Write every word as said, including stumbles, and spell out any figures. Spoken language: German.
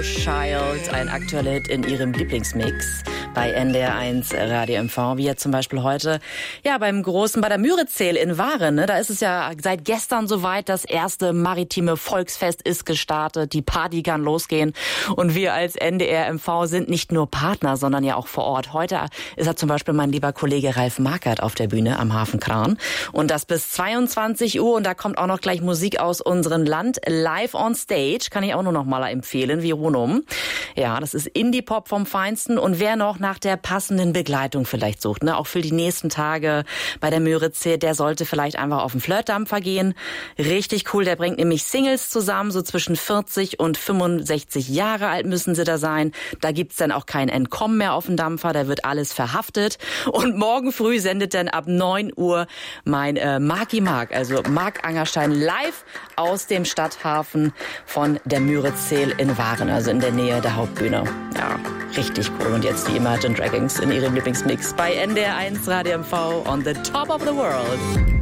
Child, ein aktueller Hit in ihrem Lieblingsmix bei N D R eins Radio M V, wie jetzt zum Beispiel heute ja beim großen, bei der Müritzeel in Waren, ne? Da ist es ja seit gestern soweit, das erste maritime Volksfest ist gestartet, die Party kann losgehen und wir als N D R M V sind nicht nur Partner, sondern ja auch vor Ort. Heute ist ja zum Beispiel mein lieber Kollege Ralf Markert auf der Bühne am Hafen Kran und das bis zweiundzwanzig Uhr und da kommt auch noch gleich Musik aus unserem Land, live on stage, kann ich auch nur noch mal empfehlen, Vironum. Ja, das ist Indie-Pop vom Feinsten und wer noch nach der passenden Begleitung vielleicht sucht, ne, auch für die nächsten Tage bei der Müritzeel, der sollte vielleicht einfach auf den Flirtdampfer gehen. Richtig cool, der bringt nämlich Singles zusammen, so zwischen vierzig und fünfundsechzig Jahre alt müssen sie da sein. Da gibt's dann auch kein Entkommen mehr auf dem Dampfer, da wird alles verhaftet. Und morgen früh sendet dann ab neun Uhr mein äh, Marki Mark, also Marc Angerstein, live aus dem Stadthafen von der Müritzeel in Waren, also in der Nähe der Hauptbühne. Ja, richtig cool. Und jetzt die Imagine Dragons in ihrem Lieblingsmix bei N D R eins Radio M V on the top of the world.